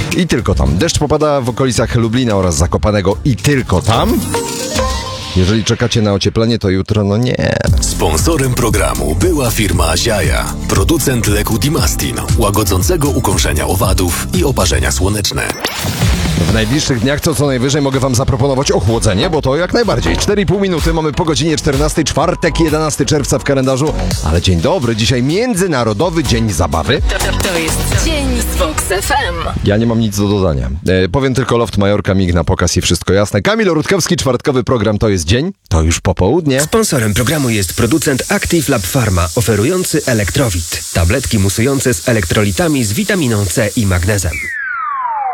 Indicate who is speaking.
Speaker 1: I tylko tam. Deszcz popada w okolicach Lublina oraz Zakopanego i tylko tam. Jeżeli czekacie na ocieplenie, to jutro no nie.
Speaker 2: Sponsorem programu była firma Ziaja, producent leku Dimastin, łagodzącego ukąszenia owadów i oparzenia słoneczne.
Speaker 1: W najbliższych dniach co najwyżej mogę wam zaproponować ochłodzenie, bo to jak najbardziej. 4,5 minuty mamy po godzinie 14, czwartek, 11 czerwca w kalendarzu. Ale dzień dobry, dzisiaj Międzynarodowy Dzień Zabawy.
Speaker 3: To jest Dzień z Vox FM.
Speaker 1: Ja nie mam nic do dodania. Powiem tylko Loft, Majorka, mig na pokaz i wszystko jasne. Kamil Rutkowski, czwartkowy program To jest dzień, to już popołudnie.
Speaker 4: Sponsorem programu jest producent Active Lab Pharma, oferujący Elektrowit. Tabletki musujące z elektrolitami z witaminą C i magnezem.